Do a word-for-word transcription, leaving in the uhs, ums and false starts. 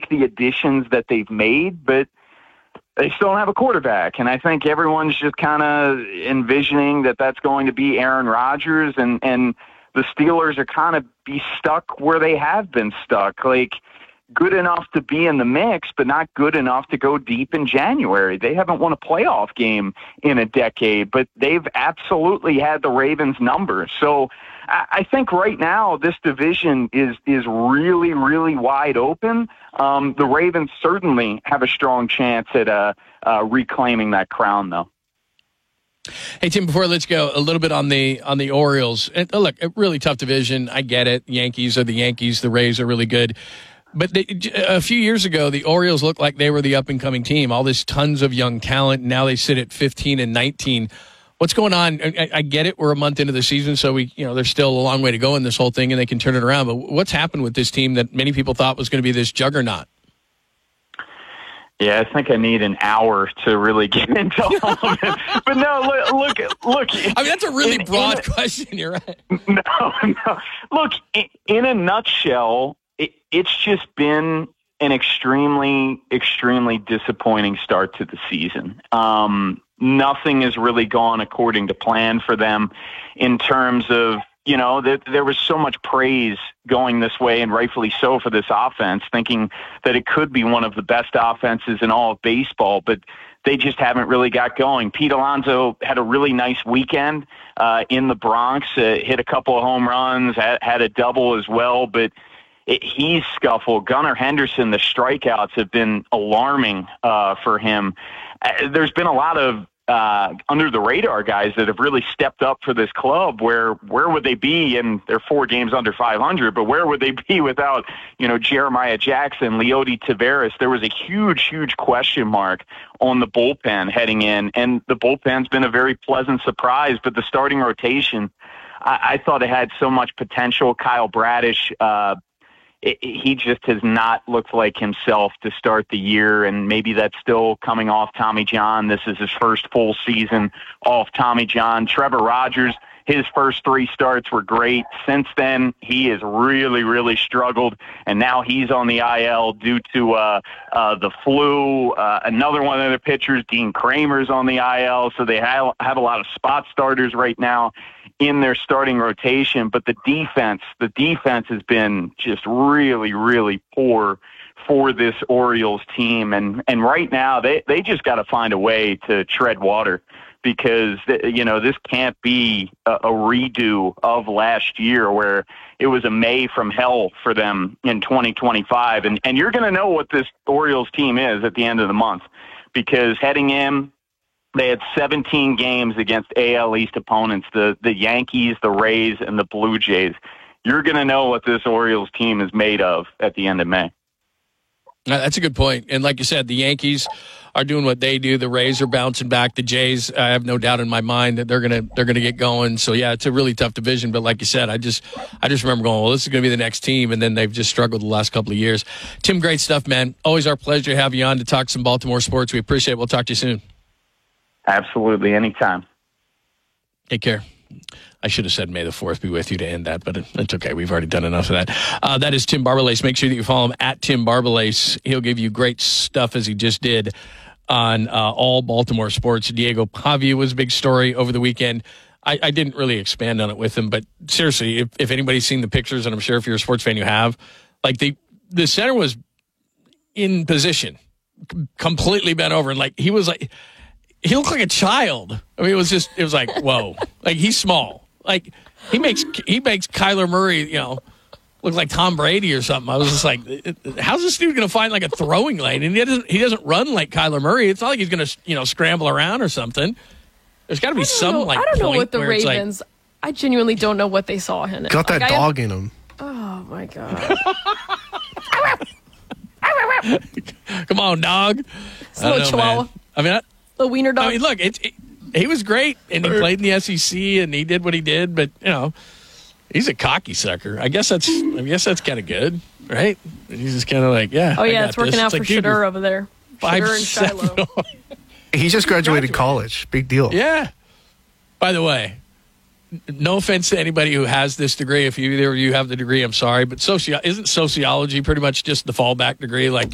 like the additions that they've made, but they still don't have a quarterback. And I think everyone's just kind of envisioning that that's going to be Aaron Rodgers, and, and the Steelers are kind of be stuck where they have been stuck. Like, good enough to be in the mix, but not good enough to go deep in January. They haven't won a playoff game in a decade, but they've absolutely had the Ravens' number. So I think right now this division is is really, really wide open. Um, the Ravens certainly have a strong chance at uh, uh, reclaiming that crown, though. Hey, Tim, before let's go a little bit on the on the Orioles. And, uh, look, a really tough division. I get it. Yankees are the Yankees. The Rays are really good. But they, a few years ago, the Orioles looked like they were the up-and-coming team. All this tons of young talent. Now they sit at fifteen and nineteen. What's going on? I, I get it. We're a month into the season, so we, you know, there's still a long way to go in this whole thing, and they can turn it around. But what's happened with this team that many people thought was going to be this juggernaut? Yeah, I think I need an hour to really get into all of it. But no, look, look. look I mean, that's a really in, broad in, question. You're right. No, no. Look, in, in a nutshell, it, it's just been an extremely, extremely disappointing start to the season. Um, nothing has really gone according to plan for them in terms of, you know, that there was so much praise going this way, and rightfully so, for this offense, thinking that it could be one of the best offenses in all of baseball, but they just haven't really got going. Pete Alonso had a really nice weekend uh, in the Bronx, uh, hit a couple of home runs, had, had a double as well, but it, he's scuffled. Gunnar Henderson, the strikeouts have been alarming uh, for him. Uh, there's been a lot of uh, under the radar guys that have really stepped up for this club. Where where would they be? And they're four games under five hundred, but where would they be without, you know, Jeremiah Jackson, Leody Taveras? There was a huge, huge question mark on the bullpen heading in, and the bullpen's been a very pleasant surprise. But the starting rotation, I, I thought it had so much potential. Kyle Bradish, uh, It, he just has not looked like himself to start the year, and maybe that's still coming off Tommy John. This is his first full season off Tommy John. Trevor Rogers, his first three starts were great. Since then, he has really, really struggled, and now he's on the I L due to uh, uh, the flu. Uh, another one of their pitchers, Dean Kramer's on the I L, so they have, have a lot of spot starters right now in their starting rotation. But the defense, the defense has been just really, really poor for this Orioles team. And, and right now they, they just got to find a way to tread water, because, you know, this can't be a, a redo of last year where it was a May from hell for them in twenty twenty-five. And, and you're going to know what this Orioles team is at the end of the month, because heading in, they had seventeen games against A L East opponents, the, the Yankees, the Rays, and the Blue Jays. You're going to know what this Orioles team is made of at the end of May. That's a good point. And like you said, the Yankees are doing what they do. The Rays are bouncing back. The Jays, I have no doubt in my mind that they're going to they're going to get going. So, yeah, it's a really tough division. But like you said, I just I just remember going, well, this is going to be the next team. And then they've just struggled the last couple of years. Tim, great stuff, man. Always our pleasure to have you on to talk some Baltimore sports. We appreciate it. We'll talk to you soon. Absolutely. Anytime. Take care. I should have said May the fourth be with you to end that, but it's okay. We've already done enough of that. Uh, that is Tim Barbalace. Make sure that you follow him at Tim Barbalace. He'll give you great stuff, as he just did, on uh, all Baltimore sports. Diego Pavia was a big story over the weekend. I, I didn't really expand on it with him, but seriously, if, if anybody's seen the pictures, and I'm sure if you're a sports fan you have, like the, the center was in position, completely bent over, and like he was like, he looked like a child. I mean, it was just, it was like, whoa. Like, he's small. Like, he makes he makes Kyler Murray, you know, look like Tom Brady or something. I was just like, how's this dude going to find, like, a throwing lane? And he doesn't, he doesn't run like Kyler Murray. It's not like he's going to, you know, scramble around or something. There's got to be some, know, like, I don't know what the Ravens, like, I genuinely don't know what they saw in it. Got that like, dog have, in him. Oh, my God. Come on, dog. It's a little chihuahua. Man. I mean, I, little wiener dog. I mean, look, it's, it, he was great, and he played in the S E C, and he did what he did. But you know, he's a cocky sucker. I guess that's, I guess that's kind of good, right? He's just kind of like, yeah. Oh yeah, I got it's working this. out It's for like, Shadur over there. Five, Shadur and Shiloh. seven, He just graduated college. Big deal. Yeah. By the way, no offense to anybody who has this degree. If you, either of you have the degree, I'm sorry, but socio isn't sociology pretty much just the fallback degree? Like,